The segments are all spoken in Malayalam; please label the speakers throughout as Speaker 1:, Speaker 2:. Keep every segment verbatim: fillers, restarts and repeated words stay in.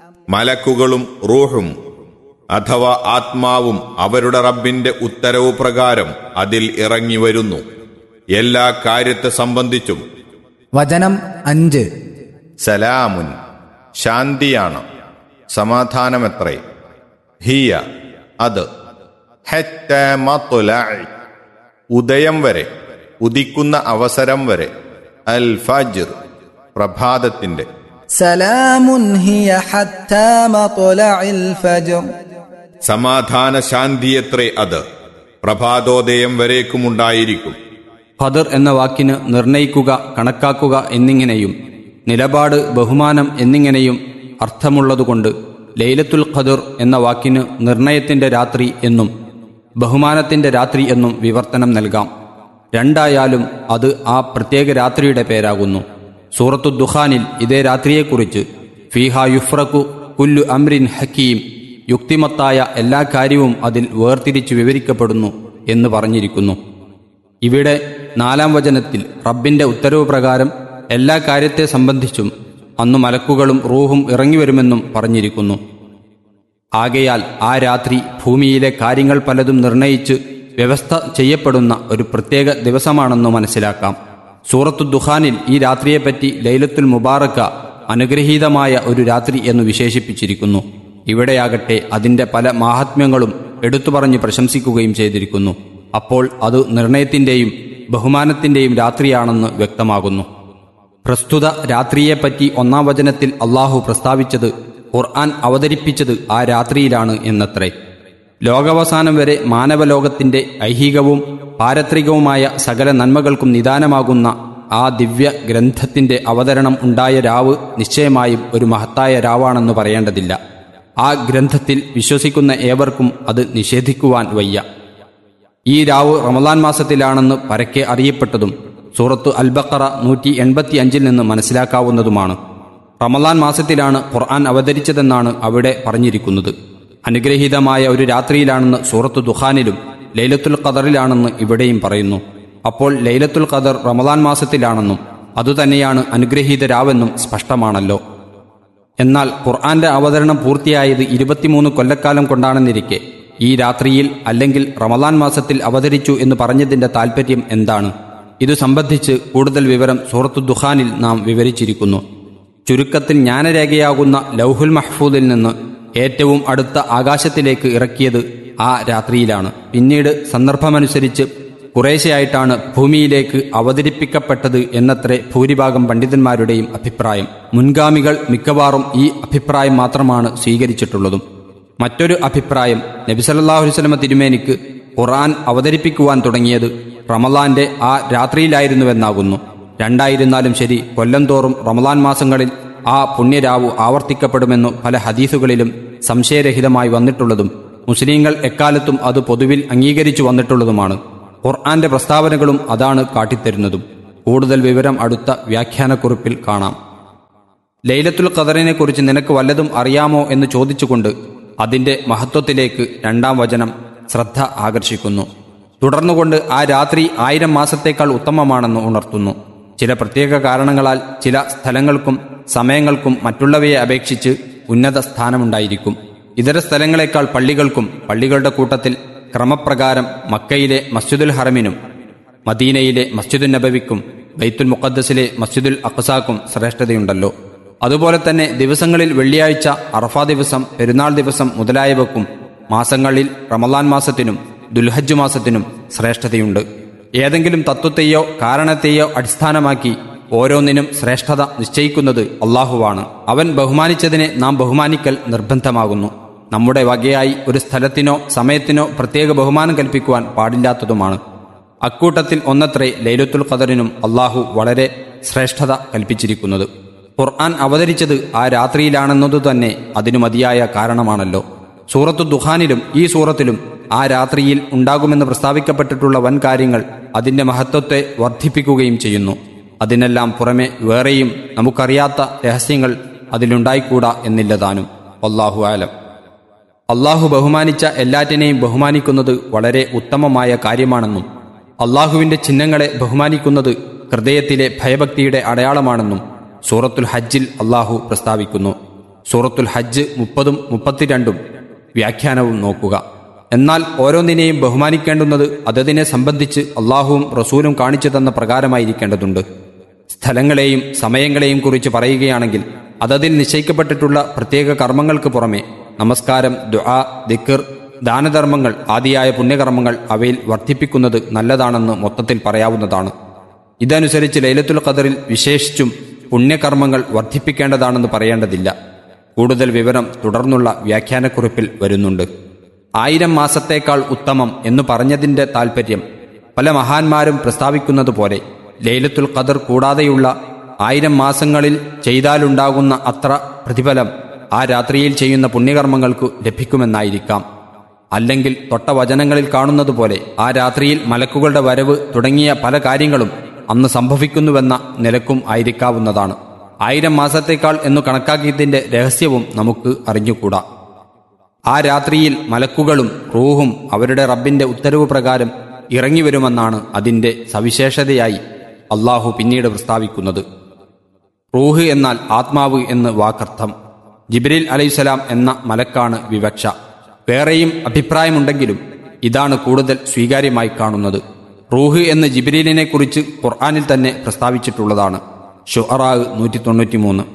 Speaker 1: മലക്കുകളും റൂഹും അഥവാ ആത്മാവും അവരുടെ റബ്ബിന്റെ ഉത്തരവ് പ്രകാരം അതിൽ ഇറങ്ങി വരുന്നു, എല്ലാ കാര്യത്തെ സംബന്ധിച്ചും.
Speaker 2: വചനം അഞ്ച്.
Speaker 1: സലാമുൻ ശാന്തിയാണ്, സമാധാനമത്രേ. ഹിയ അത്, ഹത്താ മത്ലഇ ഉദയം വരെ, ഉദിക്കുന്ന അവസരം വരെ, അൽ ഫജ്ർ പ്രഭാതത്തിന്റെ.
Speaker 2: സലാമുൻ ഹിയ ഹത്താ മത്ലഇൽ ഫജ്ർ
Speaker 1: സമാധാന ശാന്തിയത്രേ അത്, പ്രഭാതോദയം വരേക്കുമുണ്ടായിരിക്കും.
Speaker 3: ഖദർ എന്ന വാക്കിന് നിർണയിക്കുക, കണക്കാക്കുക എന്നിങ്ങനെയും നിലപാട്, ബഹുമാനം എന്നിങ്ങനെയും അർത്ഥമുള്ളതുകൊണ്ട് ലൈലത്തുൽ ഖദർ എന്ന വാക്കിന് നിർണയത്തിന്റെ രാത്രി എന്നും ബഹുമാനത്തിന്റെ രാത്രി എന്നും വിവർത്തനം നൽകാം. രണ്ടായാലും അത് ആ പ്രത്യേക രാത്രിയുടെ പേരാകുന്നു. സൂറത്തു ദുഖാനിൽ ഇതേ രാത്രിയെക്കുറിച്ച് ഫീഹാ യുഫ്രഖു കുല്ലു അംരിൻ ഹക്കീം, യുക്തിമത്തായ എല്ലാ കാര്യവും അതിൽ വേർതിരിച്ച് വിവരിക്കപ്പെടുന്നു എന്ന് പറഞ്ഞിരിക്കുന്നു. ഇവിടെ നാലാം വചനത്തിൽ റബ്ബിന്റെ ഉത്തരവ് പ്രകാരം എല്ലാ കാര്യത്തെ സംബന്ധിച്ചും അന്നു മലക്കുകളും റൂഹും ഇറങ്ങിവരുമെന്നും പറഞ്ഞിരിക്കുന്നു. ആകയാൽ ആ രാത്രി ഭൂമിയിലെ കാര്യങ്ങൾ പലതും നിർണയിച്ച് വ്യവസ്ഥ ചെയ്യപ്പെടുന്ന ഒരു പ്രത്യേക ദിവസമാണെന്ന് മനസ്സിലാക്കാം. സൂറത്തു ദുഖാനിൽ ഈ രാത്രിയെപ്പറ്റി ലൈലത്തുൽ മുബാറക്ക, അനുഗ്രഹീതമായ ഒരു രാത്രി എന്ന് വിശേഷിപ്പിച്ചിരിക്കുന്നു. ഇവിടെയാകട്ടെ അതിൻ്റെ പല മാഹാത്മ്യങ്ങളും എടുത്തു പറഞ്ഞ് പ്രശംസിക്കുകയും ചെയ്തിരിക്കുന്നു. അപ്പോൾ അത് നിർണയത്തിൻ്റെയും ബഹുമാനത്തിൻ്റെയും രാത്രിയാണെന്ന് വ്യക്തമാകുന്നു. പ്രസ്തുത രാത്രിയെപ്പറ്റി ഒന്നാം വചനത്തിൽ അള്ളാഹു പ്രസ്താവിച്ചത് ഖുർആൻ അവതരിപ്പിച്ചത് ആ രാത്രിയിലാണ് എന്നത്രേ. ലോകാവസാനം വരെ മാനവലോകത്തിന്റെ ഐഹികവും പാരത്രികവുമായ സകല നന്മകൾക്കും നിദാനമാകുന്ന ആ ദിവ്യ ഗ്രന്ഥത്തിന്റെ അവതരണം ഉണ്ടായ രാവ് നിശ്ചയമായും ഒരു മഹത്തായ രാവാണെന്ന് പറയേണ്ടതില്ല. ആ ഗ്രന്ഥത്തിൽ വിശ്വസിക്കുന്ന ഏവർക്കും അത് നിഷേധിക്കുവാൻ വയ്യ. ഈ രാവ് റമദാൻ മാസത്തിലാണെന്ന് പരക്കെ അറിയപ്പെട്ടതും സൂറത്ത് അൽ ബഖറ നൂറ്റി എൺപത്തി അഞ്ചിൽ നിന്ന് മനസ്സിലാക്കാവുന്നതുമാണ്. റമദാൻ മാസത്തിലാണ് ഖുർആൻ അവതരിച്ചതെന്നാണ് അവിടെ പറഞ്ഞിരിക്കുന്നത്. അനുഗ്രഹീതമായ ഒരു രാത്രിയിലാണെന്ന് സൂറത്തു ദുഖാനിലും ലൈലത്തുൽ ഖദറിലാണെന്ന് ഇവിടെയും പറയുന്നു. അപ്പോൾ ലൈലത്തുൽ ഖദർ റമദാൻ മാസത്തിലാണെന്നും അതുതന്നെയാണ് അനുഗ്രഹീത രാവെന്നും സ്പഷ്ടമാണല്ലോ. എന്നാൽ ഖുർആന്റെ അവതരണം പൂർത്തിയായത് ഇരുപത്തിമൂന്ന് കൊല്ലക്കാലം കൊണ്ടാണെന്നിരിക്കെ ഈ രാത്രിയിൽ അല്ലെങ്കിൽ റമദാൻ മാസത്തിൽ അവതരിച്ചു എന്ന് പറഞ്ഞതിന്റെ താൽപ്പര്യം എന്താണ്? ഇതു സംബന്ധിച്ച് കൂടുതൽ വിവരം സൂറത്തു ദുഖാനിൽ നാം വിവരിച്ചിരിക്കുന്നു. ചുരുക്കത്തിൽ ജ്ഞാനരേഖയാകുന്ന ലൗഹുൽ മഹ്ഫൂദിൽ നിന്ന് ഏറ്റവും അടുത്ത ആകാശത്തിലേക്ക് ഇറക്കിയത് ആ രാത്രിയിലാണ്. പിന്നീട് സന്ദർഭമനുസരിച്ച് കുറേശ്ശെയായിട്ടാണ് ഭൂമിയിലേക്ക് അവതരിപ്പിക്കപ്പെട്ടത് എന്നത്രേ ഭൂരിഭാഗം പണ്ഡിതന്മാരുടെയും അഭിപ്രായം. മുൻഗാമികൾ മിക്കവാറും ഈ അഭിപ്രായം മാത്രമാണ് സ്വീകരിച്ചിട്ടുള്ളതും. മറ്റൊരു അഭിപ്രായം നബി സല്ലല്ലാഹു അലൈഹി വസല്ലം തിരുമേനിക്ക് ഖുർആൻ അവതരിപ്പിക്കുവാൻ തുടങ്ങിയത് റമളാന്റെ ആ രാത്രിയിലായിരുന്നുവെന്നാകുന്നു. രണ്ടായിരുന്നാലും ശരി, കൊല്ലം തോറും റമളാൻ മാസങ്ങളിൽ ആ പുണ്യരാവു ആവർത്തിക്കപ്പെടുമെന്നു പല ഹദീസുകളിലും സംശയരഹിതമായി വന്നിട്ടുള്ളതും മുസ്ലിങ്ങൾ എക്കാലത്തും അത് പൊതുവിൽ അംഗീകരിച്ചു വന്നിട്ടുള്ളതുമാണ്. ഖുർആന്റെ പ്രസ്താവനകളും അതാണ് കാട്ടിത്തരുന്നതും. കൂടുതൽ വിവരം അടുത്ത വ്യാഖ്യാനക്കുറിപ്പിൽ കാണാം. ലൈലത്തുൽ ഖദറിനെ കുറിച്ച് നിനക്ക് വല്ലതും അറിയാമോ എന്ന് ചോദിച്ചുകൊണ്ട് അതിന്റെ മഹത്വത്തിലേക്ക് രണ്ടാം വചനം ശ്രദ്ധ ആകർഷിക്കുന്നു. തുടർന്നുകൊണ്ട് ആ രാത്രി ആയിരം മാസത്തേക്കാൾ ഉത്തമമാണെന്ന് ഉണർത്തുന്നു. ചില പ്രത്യേക കാരണങ്ങളാൽ ചില സ്ഥലങ്ങൾക്കും സമയങ്ങൾക്കും മറ്റുള്ളവയെ അപേക്ഷിച്ച് ഉന്നത സ്ഥാനമുണ്ടായിരിക്കും. ഇതര സ്ഥലങ്ങളെക്കാൾ പള്ളികൾക്കും പള്ളികളുടെ കൂട്ടത്തിൽ ക്രമപ്രകാരം മക്കയിലെ മസ്ജിദുൽ ഹറമിനും മദീനയിലെ മസ്ജിദുൻ നബവിക്കും ബൈത്തുൽ മുഖദ്ദസിലെ മസ്ജിദുൽ അഖ്സാക്കും ശ്രേഷ്ഠതയുണ്ടല്ലോ. അതുപോലെ തന്നെ ദിവസങ്ങളിൽ വെള്ളിയാഴ്ച, അറഫാ ദിവസം, പെരുന്നാൾ ദിവസം മുതലായവക്കും മാസങ്ങളിൽ റമളാൻ മാസത്തിനും ദുൽഹജ്ജ് മാസത്തിനും ശ്രേഷ്ഠതയുണ്ട്. ഏതെങ്കിലും തത്വത്തെയോ കാരണത്തെയോ അടിസ്ഥാനമാക്കി ഓരോന്നിനും ശ്രേഷ്ഠത നിശ്ചയിക്കുന്നത് അള്ളാഹുവാണ്. അവൻ ബഹുമാനിച്ചതിനെ നാം ബഹുമാനിക്കൽ നിർബന്ധമാകുന്നു. നമ്മുടെ വകയായി ഒരു സ്ഥലത്തിനോ സമയത്തിനോ പ്രത്യേക ബഹുമാനം കൽപ്പിക്കുവാൻ പാടില്ലാത്തതുമാണ്. അക്കൂട്ടത്തിൽ ഒന്നത്രേ ലൈലത്തുൽ ഖദറിനും അള്ളാഹു വളരെ ശ്രേഷ്ഠത കൽപ്പിച്ചിരിക്കുന്നത്. ഖുർആൻ അവതരിച്ചത് ആ രാത്രിയിലാണെന്നതു തന്നെ അതിനു മതിയായ കാരണമാണല്ലോ. സൂറത്തു ദുഖാനിലും ഈ സൂറത്തിലും ആ രാത്രിയിൽ ഉണ്ടാകുമെന്ന് പ്രസ്താവിക്കപ്പെട്ടിട്ടുള്ള വൻ കാര്യങ്ങൾ അതിന്റെ മഹത്വത്തെ വർദ്ധിപ്പിക്കുകയും ചെയ്യുന്നു. അതിനെല്ലാം പുറമെ വേറെയും നമുക്കറിയാത്ത രഹസ്യങ്ങൾ അതിലുണ്ടായിക്കൂടാ എന്നില്ലതാനും. വല്ലാഹു ആലം. അള്ളാഹു ബഹുമാനിച്ച എല്ലാറ്റിനെയും ബഹുമാനിക്കുന്നത് വളരെ ഉത്തമമായ കാര്യമാണെന്നും അള്ളാഹുവിന്റെ ചിഹ്നങ്ങളെ ബഹുമാനിക്കുന്നത് ഹൃദയത്തിലെ ഭയഭക്തിയുടെ അടയാളമാണെന്നും സൂറത്തുൽ ഹജ്ജിൽ അള്ളാഹു പ്രസ്താവിക്കുന്നു. സൂറത്തുൽ ഹജ്ജ് മുപ്പതും മുപ്പത്തിരണ്ടും വ്യാഖ്യാനവും നോക്കുക. എന്നാൽ ഓരോന്നിനെയും ബഹുമാനിക്കേണ്ടുന്നത് അതതിനെ സംബന്ധിച്ച് അള്ളാഹുവും റസൂലും കാണിച്ചു തന്ന പ്രകാരമായിരിക്കേണ്ടതുണ്ട്. സ്ഥലങ്ങളെയും സമയങ്ങളെയും കുറിച്ച് പറയുകയാണെങ്കിൽ അതതിൽ നിശ്ചയിക്കപ്പെട്ടിട്ടുള്ള പ്രത്യേക കർമ്മങ്ങൾക്ക് പുറമെ നമസ്കാരം, ദുആ, ദിക്ർ, ദാനധർമ്മങ്ങൾ ആദിയായ പുണ്യകർമ്മങ്ങൾ അവയിൽ വർദ്ധിപ്പിക്കുന്നത് നല്ലതാണെന്ന് മൊത്തത്തിൽ പറയാവുന്നതാണ്. ഇതനുസരിച്ച് ലൈലത്തുൽ ഖദറിൽ വിശേഷിച്ചും പുണ്യകർമ്മങ്ങൾ വർദ്ധിപ്പിക്കേണ്ടതാണെന്ന് പറയേണ്ടതില്ല. കൂടുതൽ വിവരം തുടർന്നുള്ള വ്യാഖ്യാനക്കുറിപ്പിൽ വരുന്നുണ്ട്. ആയിരം മാസത്തേക്കാൾ ഉത്തമം എന്ന് പറഞ്ഞതിൻ്റെ താൽപ്പര്യം പല മഹാന്മാരും പ്രസ്താവിക്കുന്നത് പോലെ ലൈലത്തുൽ ഖദർ കൂടാതെയുള്ള ആയിരം മാസങ്ങളിൽ ചെയ്താലുണ്ടാകുന്ന അത്ര പ്രതിഫലം ആ രാത്രിയിൽ ചെയ്യുന്ന പുണ്യകർമ്മങ്ങൾക്കു ലഭിക്കുമെന്നായിരിക്കാം. അല്ലെങ്കിൽ തൊട്ട വചനങ്ങളിൽ കാണുന്നത് പോലെ ആ രാത്രിയിൽ മലക്കുകളുടെ വരവ് തുടങ്ങിയ പല കാര്യങ്ങളും അന്ന് സംഭവിക്കുന്നുവെന്ന നിലക്കും ആയിരിക്കാവുന്നതാണ്. ആയിരം മാസത്തേക്കാൾ എന്നു കണക്കാക്കിയതിൻ്റെ രഹസ്യവും നമുക്ക് അറിഞ്ഞുകൂടാ. ആ രാത്രിയിൽ മലക്കുകളും റൂഹും അവരുടെ റബ്ബിന്റെ ഉത്തരവ് പ്രകാരം ഇറങ്ങിവരുമെന്നാണ് അതിൻ്റെ സവിശേഷതയായി അള്ളാഹു പിന്നീട് പ്രസ്താവിക്കുന്നത്. റൂഹ് എന്നാൽ ആത്മാവ് എന്ന് വാക്കർത്ഥം. ജിബ്രീൽ അലൈഹിസ്സലാം എന്ന മലക്കാണ് വിവക്ഷ. വേറെയും അഭിപ്രായമുണ്ടെങ്കിലും ഇതാണ് കൂടുതൽ സ്വീകാര്യമായി കാണുന്നത്. റൂഹ് എന്ന് ജിബ്രീലിനെ കുറിച്ച് ഖുർആനിൽ തന്നെ പ്രസ്താവിച്ചിട്ടുള്ളതാണ്. ശുഅറാ നൂറ്റി തൊണ്ണൂറ്റി മൂന്ന്.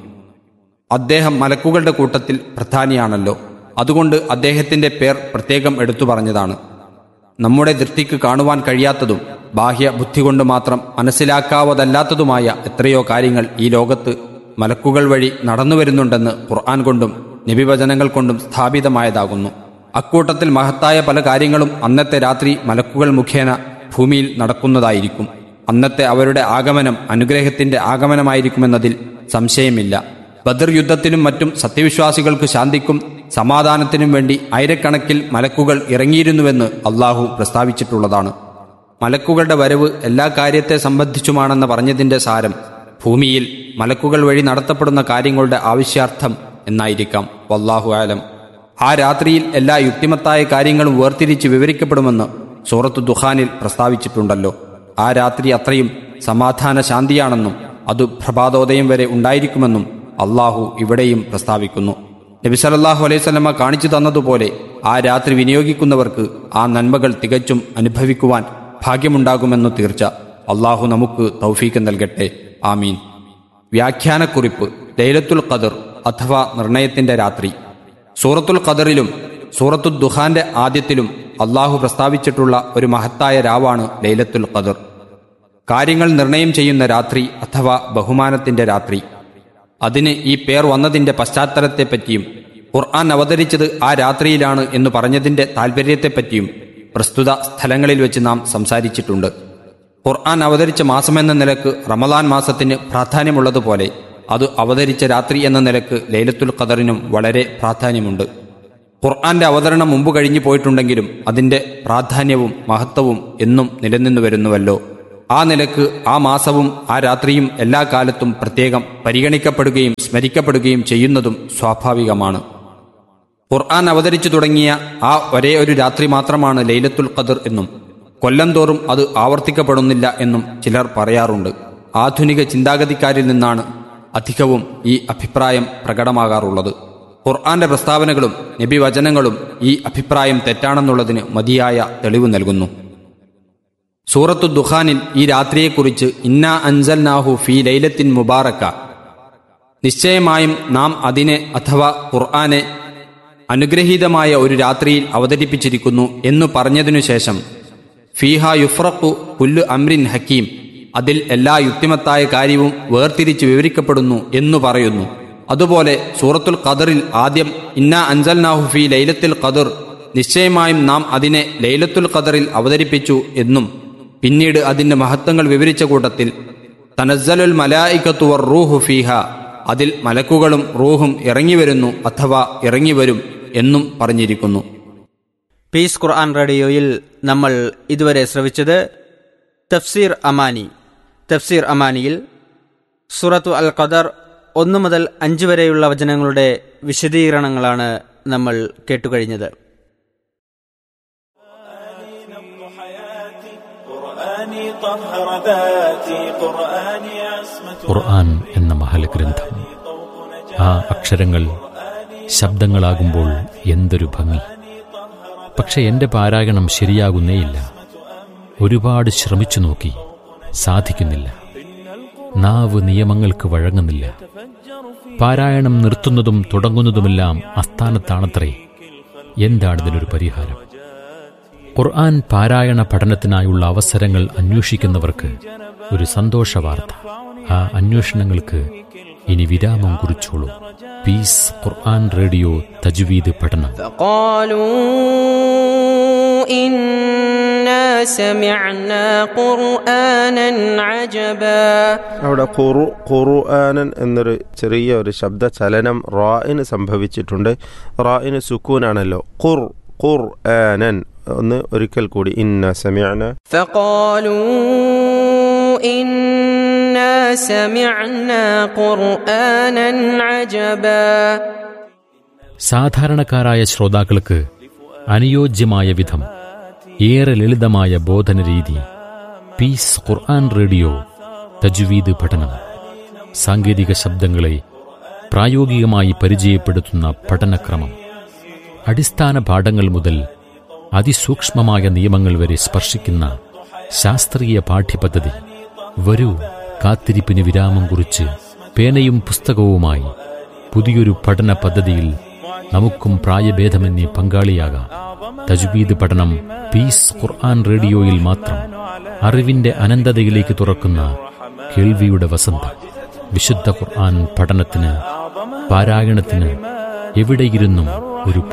Speaker 3: അദ്ദേഹം മലക്കുകളുടെ കൂട്ടത്തിൽ പ്രധാനിയാണല്ലോ. അതുകൊണ്ട് അദ്ദേഹത്തിന്റെ പേർ പ്രത്യേകം എടുത്തു പറഞ്ഞതാണ്. നമ്മുടെ ദൃഷ്ടിക്ക് കാണുവാൻ കഴിയാത്തതും ബാഹ്യ ബുദ്ധി കൊണ്ട് മാത്രം മനസ്സിലാക്കാവതല്ലാത്തതുമായ എത്രയോ കാര്യങ്ങൾ ഈ ലോകത്ത് മലക്കുകൾ വഴി നടന്നു വരുന്നുണ്ടെന്ന് ഖുർആൻ കൊണ്ടും നബിവചനങ്ങൾ കൊണ്ടും സ്ഥാപിതമായതാകുന്നു. അക്കൂട്ടത്തിൽ മഹത്തായ പല കാര്യങ്ങളും അന്നത്തെ രാത്രി മലക്കുകൾ മുഖേന ഭൂമിയിൽ നടക്കുന്നതായിരിക്കും. അന്നത്തെ അവരുടെ ആഗമനം അനുഗ്രഹത്തിന്റെ ആഗമനമായിരിക്കുമെന്നതിൽ സംശയമില്ല. ബദർ യുദ്ധത്തിനും മറ്റും സത്യവിശ്വാസികൾക്ക് ശാന്തിക്കും സമാധാനത്തിനും വേണ്ടി ആയിരക്കണക്കിൽ മലക്കുകൾ ഇറങ്ങിയിരുന്നുവെന്ന് അള്ളാഹു പ്രസ്താവിച്ചിട്ടുള്ളതാണ്. മലക്കുകളുടെ വരവ് എല്ലാ കാര്യത്തെ സംബന്ധിച്ചുമാണെന്ന് പറഞ്ഞതിന്റെ സാരം ഭൂമിയിൽ മലക്കുകൾ വഴി നടത്തപ്പെടുന്ന കാര്യങ്ങളുടെ ആവശ്യാർത്ഥം എന്നായിരിക്കാം. വല്ലാഹു ആലം. ആ രാത്രിയിൽ എല്ലാ യുക്തിമത്തായ കാര്യങ്ങളും വേർതിരിച്ച് വിവരിക്കപ്പെടുമെന്ന് സൂറത്തു ദുഖാനിൽ പ്രസ്താവിച്ചിട്ടുണ്ടല്ലോ. ആ രാത്രി അത്രയും സമാധാന ശാന്തിയാണെന്നും അത് പ്രഭാതോദയം വരെ ഉണ്ടായിരിക്കുമെന്നും അള്ളാഹു ഇവിടെയും പ്രസ്താവിക്കുന്നു. നബി സല്ലല്ലാഹു അലൈഹി വസല്ലമ കാണിച്ചു തന്നതുപോലെ ആ രാത്രി വിനിയോഗിക്കുന്നവർക്ക് ആ നന്മകൾ തികച്ചും അനുഭവിക്കുവാൻ ഭാഗ്യമുണ്ടാകുമെന്നു തീർച്ച. അള്ളാഹു നമുക്ക് തൗഫീക്ക് നൽകട്ടെ. ആമീൻ. വ്യാഖ്യാനക്കുറിപ്പ്. ലൈലത്തുൽ ഖദർ അഥവാ നിർണയത്തിന്റെ രാത്രി. സൂറത്തുൽ ഖദറിലും സൂറത്തുൽ ദുഖാന്റെ ആദ്യത്തിലും അള്ളാഹു പ്രസ്താവിച്ചിട്ടുള്ള ഒരു മഹത്തായ രാവാണ് ലൈലത്തുൽ ഖദർ. കാര്യങ്ങൾ നിർണയം ചെയ്യുന്ന രാത്രി അഥവാ ബഹുമാനത്തിന്റെ രാത്രി. അതിന് ഈ പേർ വന്നതിന്റെ പശ്ചാത്തലത്തെപ്പറ്റിയും ഖുർആൻ അവതരിച്ചത് ആ രാത്രിയിലാണ് എന്ന് പറഞ്ഞതിന്റെ താൽപര്യത്തെപ്പറ്റിയും പ്രസ്തുത സ്ഥലങ്ങളിൽ വെച്ച് നാം സംസാരിച്ചിട്ടുണ്ട്. ഖുർആൻ അവതരിച്ച മാസമെന്ന നിലക്ക് റമദാൻ മാസത്തിന് പ്രാധാന്യമുള്ളതുപോലെ അത് അവതരിച്ച രാത്രി എന്ന നിലക്ക് ലൈലത്തുൽ ഖദറിനും വളരെ പ്രാധാന്യമുണ്ട്. ഖുർആന്റെ അവതരണം മുമ്പ് കഴിഞ്ഞു പോയിട്ടുണ്ടെങ്കിലും അതിന്റെ പ്രാധാന്യവും മഹത്വവും എന്നും നിലനിന്നു വരുന്നുവല്ലോ. ആ നിലക്ക് ആ മാസവും ആ രാത്രിയും എല്ലാ കാലത്തും പ്രത്യേകം പരിഗണിക്കപ്പെടുകയും സ്മരിക്കപ്പെടുകയും ചെയ്യുന്നതും സ്വാഭാവികമാണ്. ഖുർആൻ അവതരിച്ചു തുടങ്ങിയ ആ ഒരേ ഒരു രാത്രി മാത്രമാണ് ലൈലത്തുൽ ഖദർ എന്നും കൊല്ലം തോറും അത് ആവർത്തിക്കപ്പെടുന്നില്ല എന്നും ചിലർ പറയാറുണ്ട്. ആധുനിക ചിന്താഗതിക്കാരിൽ നിന്നാണ് അധികവും ഈ അഭിപ്രായം പ്രകടമാകാറുള്ളത്. ഖുർആന്റെ പ്രസ്താവനകളും നബി വചനങ്ങളും ഈ അഭിപ്രായം തെറ്റാണെന്നുള്ളതിന് മതിയായ തെളിവ് നൽകുന്നു. സൂറത്തു ദുഖാനിൽ ഈ രാത്രിയെക്കുറിച്ച് ഇന്നാ അൻസൽനാഹു ഫീ ലൈലത്തിൻ മുബാറക്ക, നിശ്ചയമായും നാം അതിനെ അഥവാ ഖുർആനെ അനുഗ്രഹീതമായ ഒരു രാത്രിയിൽ അവതരിപ്പിച്ചിരിക്കുന്നു എന്നു പറഞ്ഞതിനു ശേഷം ഫീഹ യുഫ്രഖു കുല്ലു അംരിൻ ഹക്കീം, അതിൽ എല്ലാ യുക്തിമത്തായ കാര്യവും വേർതിരിച്ച് വിവരിക്കപ്പെടുന്നു എന്നു പറയുന്നു. അതുപോലെ സൂറത്തുൽ ഖദറിൽ ആദ്യം ഇന്നാ അൻസൽനാഹു ഫീ ലൈലത്തുൽ ഖദർ, നിശ്ചയമായും നാം അതിനെ ലൈലത്തുൽ ഖദറിൽ അവതരിപ്പിച്ചു എന്നും പിന്നീട് അതിന്റെ മഹത്വങ്ങൾ വിവരിച്ച കൂട്ടത്തിൽ തനസ്സലുൽ മലായികത്തു വർ-റൂഹു ഫീഹ, അതിൽ മലക്കുകളും റൂഹും ഇറങ്ങിവരുന്നു അഥവാ ഇറങ്ങിവരും എന്നും പറഞ്ഞിരിക്കുന്നു.
Speaker 4: പീസ് ഖുർആൻ റേഡിയോയിൽ നമ്മൾ ഇതുവരെ ശ്രവിച്ചത് തഫ്സീർ അമാനി. തഫ്സീർ അമാനിയിൽ സൂറത്തു അൽ ഖദർ ഒന്നു മുതൽ അഞ്ച് വരെയുള്ള വചനങ്ങളുടെ വിശദീകരണങ്ങളാണ് നമ്മൾ കേട്ടുകഴിഞ്ഞത്.
Speaker 5: ഖുർആൻ എന്ന മഹൽ ഗ്രന്ഥം, ആ അക്ഷരങ്ങൾ ശബ്ദങ്ങളാകുമ്പോൾ എന്തൊരു ഭംഗി. പക്ഷെ എൻ്റെ പാരായണം ശരിയാകുന്നേയില്ല. ഒരുപാട് ശ്രമിച്ചു നോക്കി, സാധിക്കുന്നില്ല. നാവ് നിയമങ്ങൾക്ക് വഴങ്ങുന്നില്ല. പാരായണം നിർത്തുന്നതും തുടങ്ങുന്നതുമെല്ലാം അസ്ഥാനത്താണത്രേ. എന്താണിതിനൊരു പരിഹാരം? ഖുർആൻ പാരായണ പഠനത്തിനായുള്ള അവസരങ്ങൾ അന്വേഷിക്കുന്നവർക്ക് ഒരു സന്തോഷ വാർത്ത. ആ അന്വേഷണങ്ങൾക്ക് ഇനി വിരാമം കുറിച്ചോളൂ. പീസ് ഖുർആൻ റേഡിയോ തജ്വീദ് പഠനം.
Speaker 6: അവിടെ ഖുറു ഖുർആനൻ എന്നൊരു ചെറിയ ഒരു ശബ്ദ ചലനം റായിന് സംഭവിച്ചിട്ടുണ്ട്. റായിന് സുക്കൂനാണല്ലോ. ഖുർ ഖുർആനൻ. ഒന്ന് ഒരിക്കൽ കൂടി. ഇന്ന സമിഅന
Speaker 7: ഫഖാലൂ ഇന്നാ സമിഅനാ ഖുർആനൻ അജബാ.
Speaker 5: സാധാരണക്കാരായ ശ്രോതാക്കൾക്ക് അനുയോജ്യമായ വിധം ഏറെ ലളിതമായ ബോധന രീതി. പീസ് ഖുർആൻ റേഡിയോ തജ്വീദ് പഠനം. സാങ്കേതിക ശബ്ദങ്ങളെ പ്രായോഗികമായി പരിചയപ്പെടുത്തുന്ന പഠനക്രമം. അടിസ്ഥാന പാഠങ്ങൾ മുതൽ അതിസൂക്ഷ്മമായ നിയമങ്ങൾ വരെ സ്പർശിക്കുന്ന ശാസ്ത്രീയ പാഠ്യപദ്ധതി. വരൂ, കാത്തിരിപ്പിന് വിരാമം കുറിച്ച് പേനയും പുസ്തകവുമായി പുതിയൊരു പഠന പദ്ധതിയിൽ നമുക്കും പ്രായഭേദമന്യേ പങ്കാളിയാകാം. തജ്വീദ് പഠനം പീസ് ഖുർആൻ റേഡിയോയിൽ മാത്രം. അറിവിന്റെ അനന്തതയിലേക്ക് തുറക്കുന്ന കേൾവിയുടെ വസന്തം. വിശുദ്ധ ഖുർആൻ പഠനത്തിന്, പാരായണത്തിന് എവിടെയിരുന്നും ഒരു